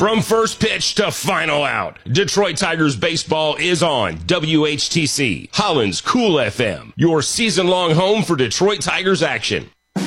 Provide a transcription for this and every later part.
From first pitch to final out, Detroit Tigers baseball is on WHTC, Holland's Cool FM, your season-long home for Detroit Tigers action.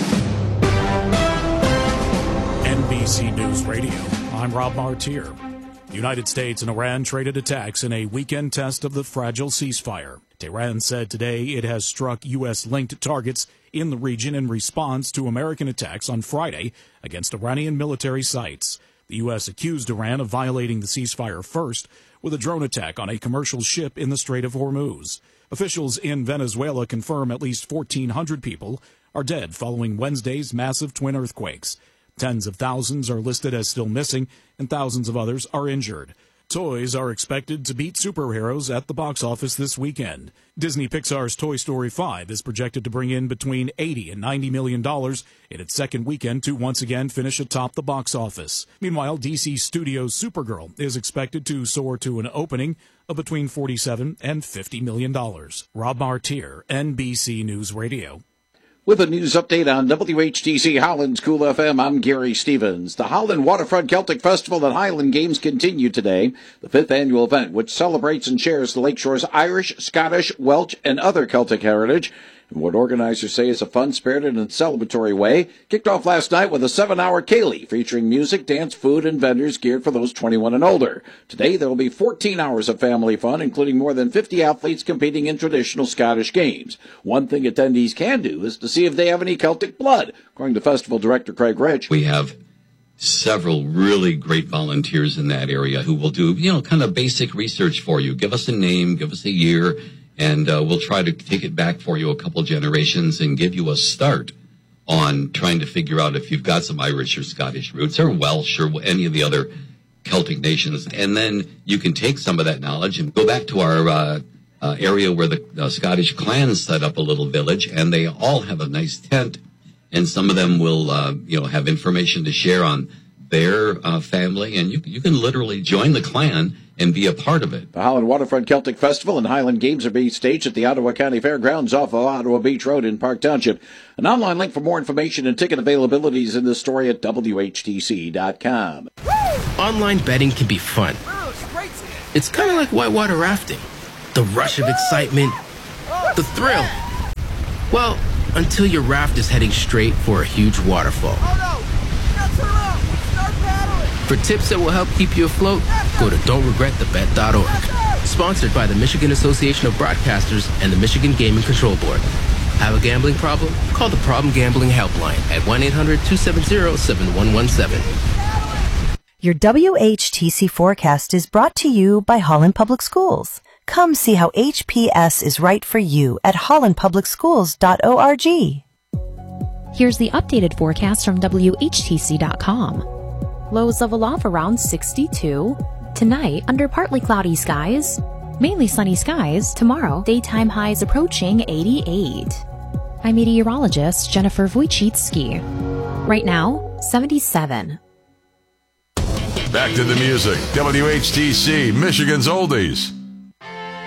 NBC News Radio, I'm Rob Martier. The United States and Iran traded attacks in a weekend test of the fragile ceasefire. Tehran said today it has struck U.S.-linked targets in the region in response to American attacks on Friday against Iranian military sites. The U.S. accused Iran of violating the ceasefire first with a drone attack on a commercial ship in the Strait of Hormuz. Officials in Venezuela confirm at least 1,400 people are dead following Wednesday's massive twin earthquakes. Tens of thousands are listed as still missing, and thousands of others are injured. Toys are expected to beat superheroes at the box office this weekend. Disney Pixar's Toy Story 5 is projected to bring in between $80 and $90 million in its second weekend to once again finish atop the box office. Meanwhile, DC Studios' Supergirl is expected to soar to an opening of between $47 and $50 million. Rob Martier, NBC News Radio. With a news update on WHTC Holland's Cool FM, I'm Gary Stevens. The Holland Waterfront Celtic Festival and Highland Games continue today. The 5th annual event, which celebrates and shares the Lakeshore's Irish, Scottish, Welsh, and other Celtic heritage, in what organizers say is a fun-spirited and celebratory way, kicked off last night with a 7-hour ceilidh featuring music, dance, food, and vendors geared for those 21 and older. Today, there will be 14 hours of family fun, including more than 50 athletes competing in traditional Scottish games. One thing attendees can do is to see if they have any Celtic blood, according to festival director Craig Rich. We have several really great volunteers in that area who will do, kind of basic research for you. Give us a name, give us a year, and we'll try to take it back for you a couple generations and give you a start on trying to figure out if you've got some Irish or Scottish roots or Welsh or any of the other Celtic nations. And then you can take some of that knowledge and go back to our area where the Scottish clans set up a little village, and they all have a nice tent, and some of them will have information to share on their family, and you can literally join the clan and be a part of it. The Holland Waterfront Celtic Festival and Highland Games are being staged at the Ottawa County Fairgrounds off of Ottawa Beach Road in Park Township. An online link for more information and ticket availability is in this story at WHTC.com. Online betting can be fun. It's kind of like whitewater rafting. The rush of excitement, the thrill. Well, until your raft is heading straight for a huge waterfall. For tips that will help keep you afloat, go to don'tregretthebet.org. Sponsored by the Michigan Association of Broadcasters and the Michigan Gaming Control Board. Have a gambling problem? Call the Problem Gambling Helpline at 1-800-270-7117. Your WHTC forecast is brought to you by Holland Public Schools. Come see how HPS is right for you at hollandpublicschools.org. Here's the updated forecast from WHTC.com. Lows level off around 62. Tonight, under partly cloudy skies. Mainly sunny skies. Tomorrow, daytime highs approaching 88. I'm meteorologist Jennifer Wojcicki. Right now, 77. Back to the music. WHTC, Michigan's Oldies.